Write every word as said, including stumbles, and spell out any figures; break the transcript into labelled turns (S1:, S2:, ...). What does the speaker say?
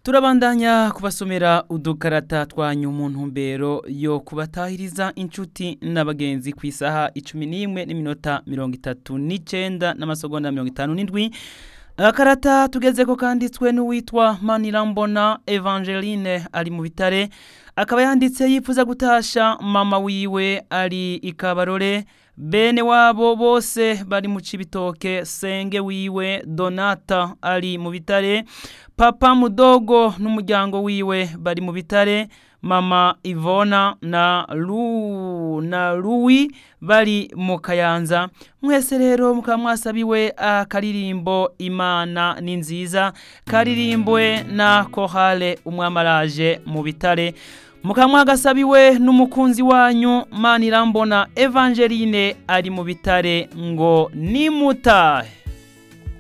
S1: Turabandanya kubasomera udukarata twanyu mu ntumbero yo kubatahiriza inshuti n'abagenzi ku isaha icumi n'imwe n'iminota mirongo itatu n'icenda n'amasegonda mirongo itanu n'indwi. Akarata tugezeko kanditswe n'uwitwa Manirambona Evangeline ari mu Bitare, akaba yanditse yifuza gutasha mama wiwe ari ikabarore, bene wabo bose bari mu Cibitoke, senge wiwe Donata ari mu Bitare, papa mudogo n'umuryango wiwe bari mu Bitare, mama Ivona na Lu na Louis bari mu Kayanza. Mwese rero mukaba mwasabiwe akaririmbo Imana ni nziza, karirimbwe na Kohale Umwamaraje mu Bitare. Mukaba mwagasabiwe n'umukunzi wanyu Manirambona Evangeline ari mu Bitare ngo nimutahe.